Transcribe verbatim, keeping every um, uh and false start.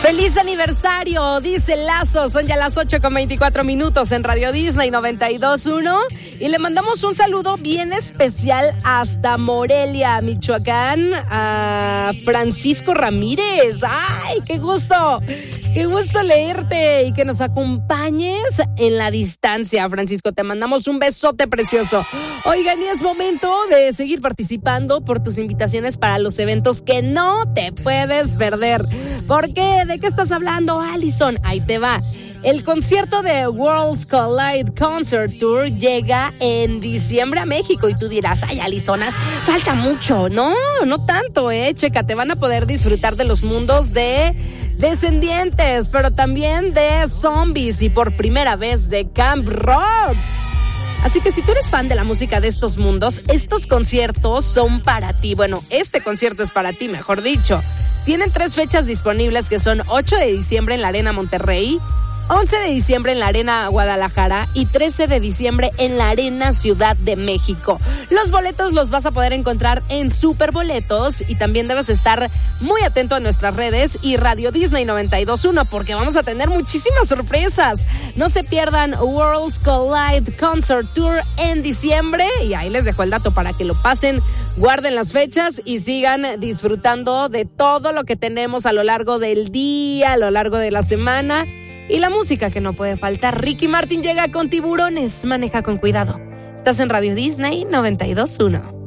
¡Feliz aniversario! Dice Lazo. Son ya las ocho con veinticuatro minutos en Radio Disney noventa y dos punto uno. Y le mandamos un saludo bien especial hasta Morelia, Michoacán, a Francisco Ramírez. ¡Ay, qué gusto! ¡Qué gusto leerte y que nos acompañes en la distancia, Francisco! Te mandamos un besote precioso. Oigan, y es momento de seguir participando por tus invitaciones para los eventos que no te puedes perder. ¿Por qué? ¿De qué estás hablando, Allison? Ahí te va. El concierto de Worlds Collide Concert Tour llega en diciembre a México y tú dirás, ay, Allison, falta mucho. No, no tanto, eh. Checa, te van a poder disfrutar de los mundos de Descendientes, pero también de Zombies y por primera vez de Camp Rock. Así que si tú eres fan de la música de estos mundos, estos conciertos son para ti. Bueno, este concierto es para ti, mejor dicho. Tienen tres fechas disponibles que son ocho de diciembre en la Arena Monterrey, once de diciembre en la Arena Guadalajara y trece de diciembre en la Arena Ciudad de México. Los boletos los vas a poder encontrar en Superboletos y también debes estar muy atento a nuestras redes y Radio Disney noventa y dos punto uno porque vamos a tener muchísimas sorpresas. No se pierdan Worlds Collide Concert Tour en diciembre y ahí les dejo el dato para que lo pasen, guarden las fechas y sigan disfrutando de todo lo que tenemos a lo largo del día, a lo largo de la semana. Y la música que no puede faltar. Ricky Martin llega con Tiburones. Maneja con cuidado. Estás en Radio Disney noventa y dos punto uno.